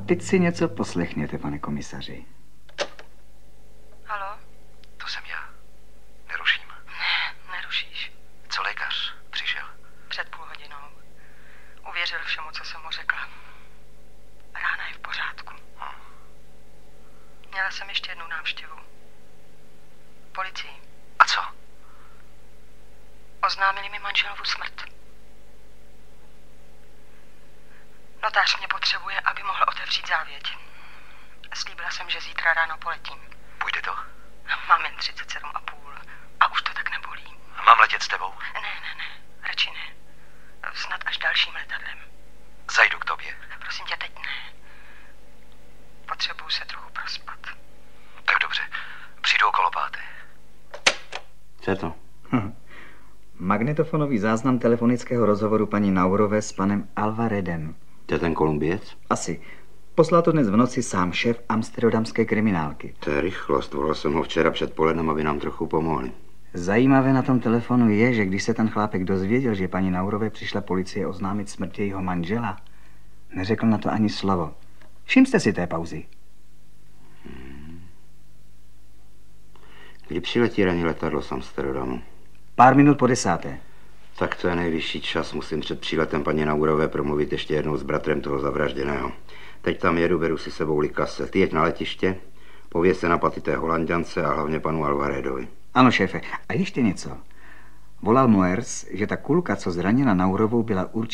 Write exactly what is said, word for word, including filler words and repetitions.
teď si něco poslechněte, pane komisaři. Halo? To jsem já. Neruším. Ne, nerušíš. Co lékař? Přišel? Před půl hodinou. Uvěřil všemu, co jsem mu řekla. Rána je v pořádku. Hm. Měla jsem ještě jednu návštěvu. Policii. A co? Oznámili mi manželovu smrt. Notář mě potřebuje, aby mohl otevřít závěť. Slíbila jsem, že zítra ráno poletím. Půjde to? Mám jen třicet sedm a půl a už to tak nebolí. Mám letět s tebou? Ne, ne, ne, radši ne. Snad až dalším letadlem. Zajdu k tobě. Prosím tě, teď ne. Potřebuju se trochu prospat. Tak dobře, přijdu okolo páté. Co je to? Hm. Magnetofonový záznam telefonického rozhovoru paní Naurové s panem Alvaredem. To je ten Kolumbiec? Asi. Poslal to dnes v noci sám šéf amsterdamské kriminálky. To je rychlost. Volal jsem ho včera předpolednem, aby nám trochu pomohli. Zajímavé na tom telefonu je, že když se ten chlápek dozvěděl, že paní Naurové přišla policie oznámit smrt jejího manžela, neřekl na to ani slovo. Všiml jste si té pauzy? Hmm. Kdy přiletí ranní letadlo z Amsterdamu? Pár minut po desáté. Tak to je nejvyšší čas. Musím před příletem paní Naurové promluvit ještě jednou s bratrem toho zavražděného. Teď tam jedu, beru si sebou Likase. Ty jeď na letiště, pověz se na paty té Holanďance a hlavně panu Alvaredovi. Ano, šéfe. A ještě něco. Volal Moers, že ta kulka, co zranila Naurovou, byla určitě